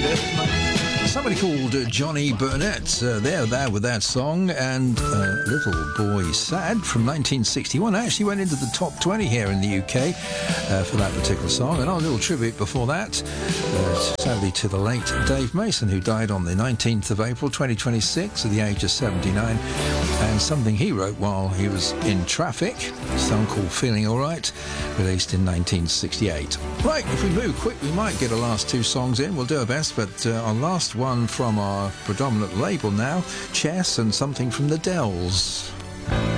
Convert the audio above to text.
Somebody called Johnny Burnett, there with that song, and Little Boy Sad from 1961 actually went into the top 20 here in the UK for that particular song. And our little tribute before that, sadly to the late Dave Mason, who died on the 19th of April 2026 at the age of 79, and something he wrote while he was in traffic, a song called Feeling Alright, released in 1968. Right, if we move quick, we might get our last two songs in. We'll do our best, but our last one from our predominant label now, Chess, and something from the Dells.